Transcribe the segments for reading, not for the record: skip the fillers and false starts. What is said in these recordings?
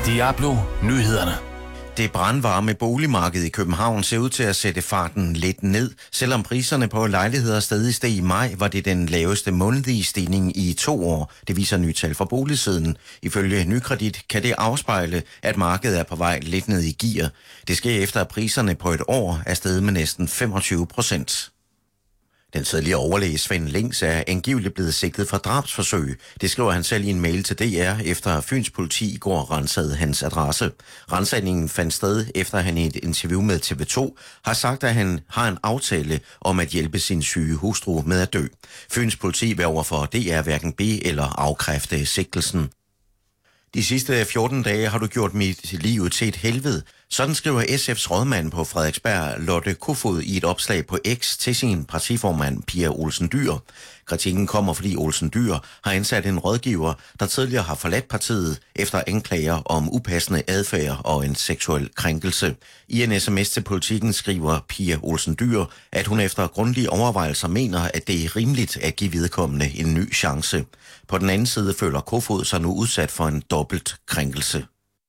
Diablo Nyhederne. Det brandvarme boligmarked i København ser ud til at sætte farten lidt ned. Selvom priserne på lejligheder stadig steg i maj, var det den laveste månedlige stigning i 2 år. Det viser nye tal fra boligsiden. Ifølge Nykredit kan det afspejle, at markedet er på vej lidt ned i gear. Det sker efter, at priserne på et år er steget med næsten 25%. Den tidligere overlæge Svend Lings er angiveligt blevet sigtet for drabsforsøg. Det skriver han selv i en mail til DR, efter Fyns politi i går rensede hans adresse. Rensagningen fandt sted, efter han i et interview med TV2 har sagt, at han har en aftale om at hjælpe sin syge hustru med at dø. Fyns politi vil overfor DR hverken bede eller afkræfte sigtelsen. De sidste 14 dage har du gjort mit liv til et helvede. Sådan skriver SF's rådmand på Frederiksberg, Lotte Kofod, i et opslag på X til sin partiformand Pia Olsen Dyhr. Kritikken kommer, fordi Olsen Dyhr har ansat en rådgiver, der tidligere har forladt partiet efter anklager om upassende adfærd og en seksuel krænkelse. I en sms til Politikken skriver Pia Olsen Dyhr, at hun efter grundige overvejelser mener, at det er rimeligt at give vedkommende en ny chance. På den anden side føler Kofod sig nu udsat for en dobbelt krænkelse.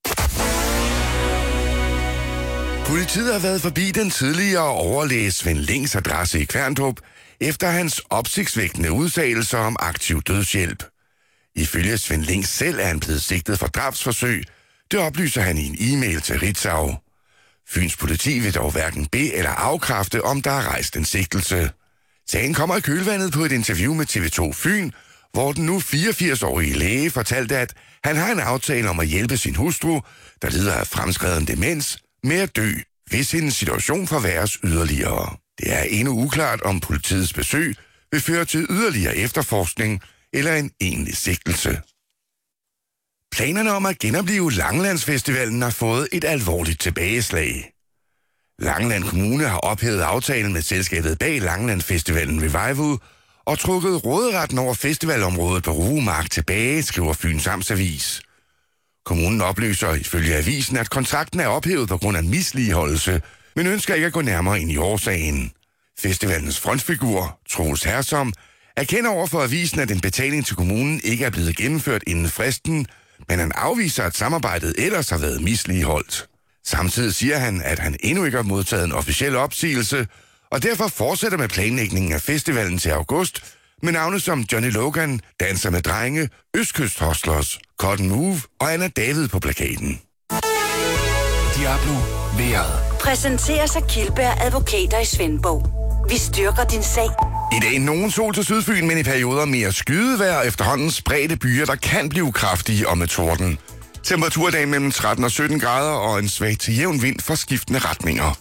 Politiet har været forbi den tidligere overlæge Svend Lings adresse i Kværndrup efter hans opsigtsvækkende udtalelser om aktiv dødshjælp. Ifølge Svend Lings selv er han blevet sigtet for drabsforsøg. Det oplyser han i en e-mail til Ritzau. Fyns politi vil dog hverken bede eller afkræfte, om der er rejst en sigtelse. Sagen kommer i kølvandet på et interview med TV2 Fyn, hvor den nu 84-årige læge fortalte, at han har en aftale om at hjælpe sin hustru, der lider af fremskreden demens, med at dø, hvis hendes situation forværres yderligere. Det er endnu uklart, om politiets besøg vil føre til yderligere efterforskning eller en egentlig sigtelse. Planerne om at genoplive Langelandsfestivalen har fået et alvorligt tilbageslag. Langeland Kommune har ophævet aftalen med selskabet bag Langelandsfestivalen Revival og trukket råderetten over festivalområdet på Rugemark tilbage, skriver Fyns Amtsavis. Kommunen oplyser ifølge avisen, at kontrakten er ophævet på grund af misligeholdelse, men ønsker ikke at gå nærmere ind i årsagen. Festivalens frontfigur, Troels Hersom, erkender over for avisen, at en betaling til kommunen ikke er blevet gennemført inden fristen, men han afviser, at samarbejdet ellers har været misligeholdt. Samtidig siger han, at han endnu ikke har modtaget en officiel opsigelse, og derfor fortsætter med planlægningen af festivalen til august, med navne som Johnny Logan, Danser med Drenge, Østkyst Hustlers, Cotton Move og Anna David på plakaten. Diablo vejret. Præsenterer sig Kildberg Advokater i Svendborg. Vi styrker din sag. I dag nogen sol til Sydfyn, men i perioder mere skydevejr, efterhånden spredte byer, der kan blive kraftige og med torden. Temperaturdag mellem 13 og 17 grader og en svag til jævn vind for skiftende retninger.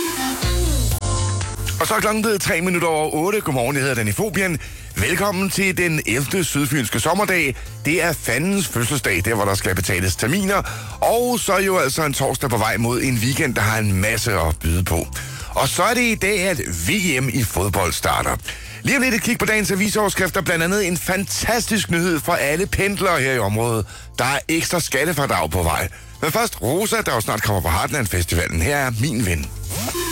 Og så er klokken blevet 3 minutter over 8. Godmorgen, jeg hedder Danny Fobian. Velkommen til den 11. sydfynske sommerdag. Det er fandens fødselsdag, der hvor der skal betales terminer. Og så er jo altså en torsdag på vej mod en weekend, der har en masse at byde på. Og så er det i dag, at VM i fodbold starter. Lige om lidt et kig på dagens avisoverskrifter, blandt andet en fantastisk nyhed for alle pendlere her i området. Der er ekstra skattefradrag på vej. Men først Rosa, der jo snart kommer på Heartland Festivalen. Her er Min Ven.